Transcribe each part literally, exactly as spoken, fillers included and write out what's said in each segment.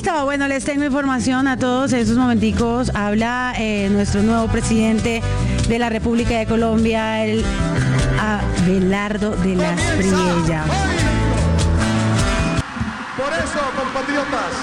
Listo, bueno, les tengo información a todos. En estos momenticos habla eh, nuestro nuevo presidente de la República de Colombia, el Abelardo de las Priella. Por eso, compatriotas,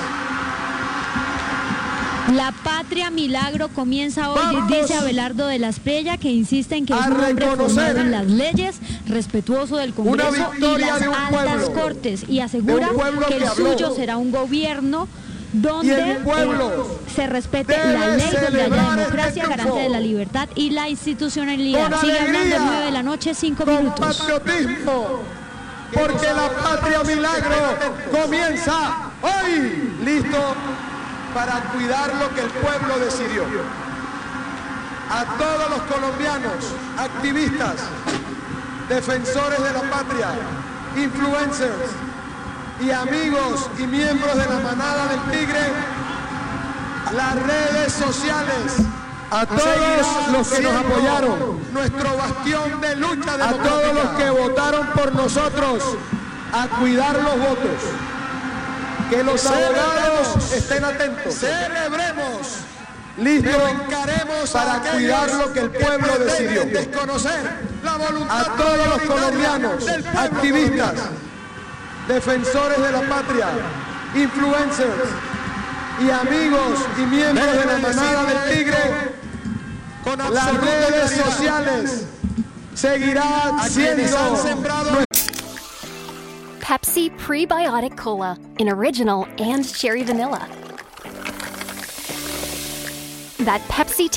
la patria milagro comienza hoy, Vamos dice Abelardo de las Priella, que insiste en que es un hombre formado en las leyes, respetuoso del Congreso y las altas pueblo, cortes, y asegura que el suyo será un gobierno donde eh, se respete la ley, donde haya democracia, garante de la libertad y la institucionalidad. Sigue hablando a nueve de la noche, cinco minutos. Patriotismo, porque la patria milagro comienza hoy. Listo para cuidar lo que el pueblo decidió. A todos los colombianos, activistas, defensores de la patria, influencers y amigos y miembros de la manada del tigre, las redes sociales, a todos los que nos apoyaron, nuestro bastión de lucha democrática, a todos los que votaron por nosotros, a cuidar los votos. Que los abogados estén atentos. Celebremos. Listo. Encaremos para cuidar lo que el pueblo decidió. Desconocer la voluntad. A todos los colombianos, activistas, defensores de la patria, influencers y amigos y miembros de la manada del tigre, con las redes sociales seguirán siendo. Pepsi Prebiotic Cola in original and cherry vanilla. That Pepsi